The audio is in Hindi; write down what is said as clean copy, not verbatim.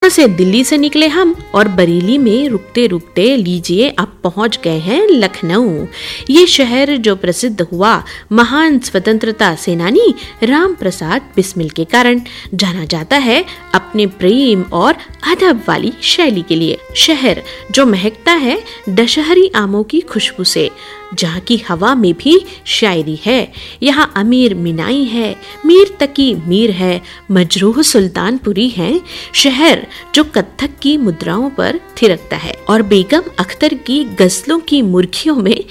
वहाँ से दिल्ली से निकले हम और बरेली में रुकते रुकते लीजिए अब पहुँच गए हैं लखनऊ। ये शहर जो प्रसिद्ध हुआ महान स्वतंत्रता सेनानी राम प्रसाद बिस्मिल के कारण, जाना जाता है अपने प्रेम और अदब वाली शैली के लिए। शहर जो महकता है दशहरी आमों की खुशबू से, जहाँ की हवा में भी शायरी है। यहाँ अमीर मिनाई है, मीर तकी मीर है, मजरूह सुल्तानपुरी है। शहर जो कत्थक की मुद्राओं पर थिरकता है और बेगम अख्तर की गजलों की मुर्खियों में